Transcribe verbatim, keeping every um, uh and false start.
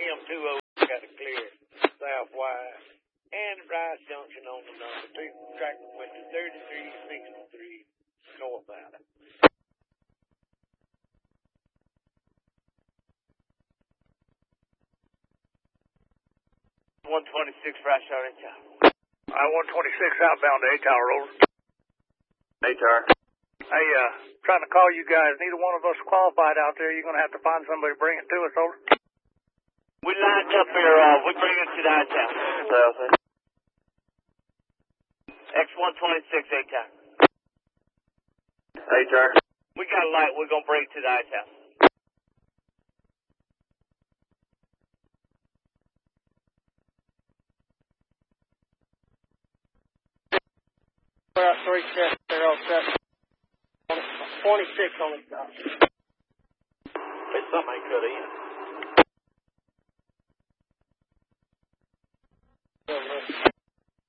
M two oh got to clear south wide. And Rice Junction on the number two. Tractor went to thirty-three sixty-three northbound. one twenty-six Rice Yard, A-Tower. I one twenty-six outbound to A-Tower, over. A-Tower. Hey, uh, trying to call you guys. Neither one of us qualified out there. You're going to have to find somebody to bring it to us, over. We lined up here, uh, we bring it to the I-Town. X one twenty-six A-Tower. A-Tower. We got a light, we're going to bring it to the I-Town. We're at three seven zero seven. twenty-six on the stop. It's something I could eat.